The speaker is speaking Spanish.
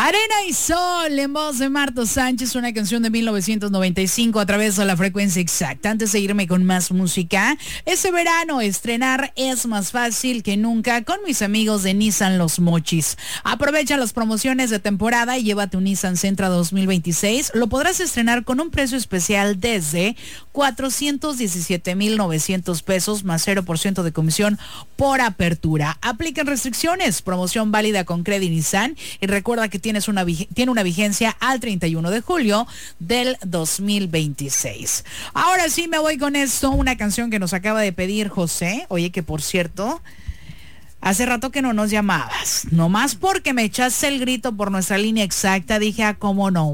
Arena y Sol, en voz de Marto Sánchez, una canción de 1995 a través de la frecuencia exacta. Antes de irme con más música, este verano estrenar es más fácil que nunca con mis amigos de Nissan Los Mochis. Aprovecha las promociones de temporada y llévate un Nissan Sentra 2026. Lo podrás estrenar con un precio especial desde 417,900 pesos más 0% de comisión por apertura. Aplican restricciones, promoción válida con Credit Nissan y recuerda que tiene una vigencia al 31 de julio del 2026. Ahora sí me voy con esto, una canción que nos acaba de pedir José. Oye, que por cierto, hace rato que no nos llamabas, nomás porque me echaste el grito por nuestra línea exacta, dije, cómo no.